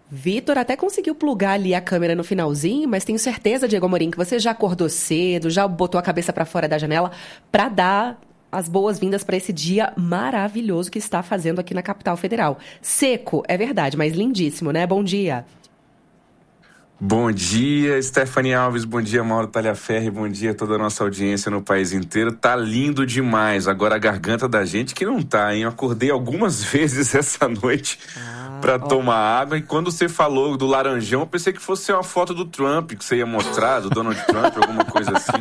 Vitor até conseguiu plugar ali a câmera no finalzinho, mas tenho certeza, Diego Amorim, que você já acordou cedo, já botou a cabeça para fora da janela para dar as boas-vindas para esse dia maravilhoso que está fazendo aqui na capital federal. Seco, é verdade, mas lindíssimo, né? Bom dia. Bom dia, Stephanie Alves, bom dia, Mauro Talhaferri, bom dia a toda a nossa audiência no país inteiro. Tá lindo demais, agora a garganta da gente que não tá, hein? Eu acordei algumas vezes essa noite pra tomar água e quando você falou do laranjão, eu pensei que fosse uma foto do Trump, que você ia mostrar, do Donald Trump, alguma coisa assim.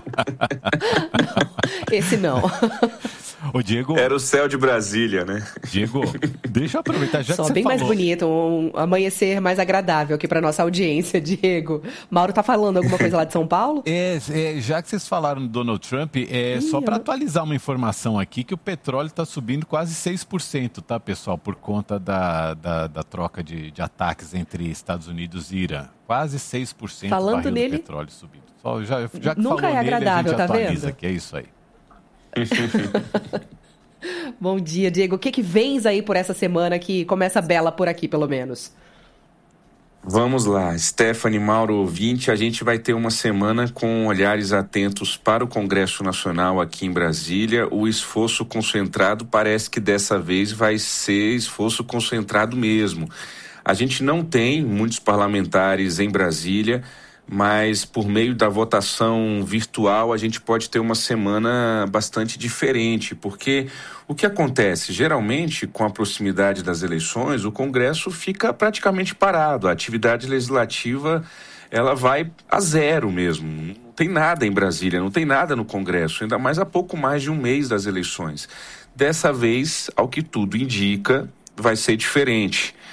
Não, esse não. Ô, Diego... Era o céu de Brasília, né? Diego, deixa eu aproveitar, já só que você bem falou... mais bonito, um amanhecer mais agradável aqui para nossa audiência, Diego. Mauro tá falando alguma coisa lá de São Paulo? Já que vocês falaram do Donald Trump, só para atualizar uma informação aqui, que o petróleo está subindo quase 6%, tá, pessoal? Por conta da troca de ataques entre Estados Unidos e Irã. Quase 6% falando do barril nele, do petróleo subindo. Só, já que nunca falou é agradável, nele, a gente tá atualiza vendo? aqui, é isso aí. Bom dia, Diego. O que vens aí por essa semana que começa bela por aqui, pelo menos? Vamos lá, Stephanie, Mauro, ouvinte, a gente vai ter uma semana com olhares atentos para o Congresso Nacional aqui em Brasília. O esforço concentrado parece que dessa vez vai ser esforço concentrado mesmo. A gente não tem muitos parlamentares em Brasília, mas por meio da votação virtual a gente pode ter uma semana bastante diferente, porque o que acontece? Geralmente, com a proximidade das eleições, o Congresso fica praticamente parado, a atividade legislativa ela vai a zero mesmo, não tem nada em Brasília, não tem nada no Congresso, ainda mais há pouco mais de um mês das eleições. Dessa vez, ao que tudo indica, vai ser diferente.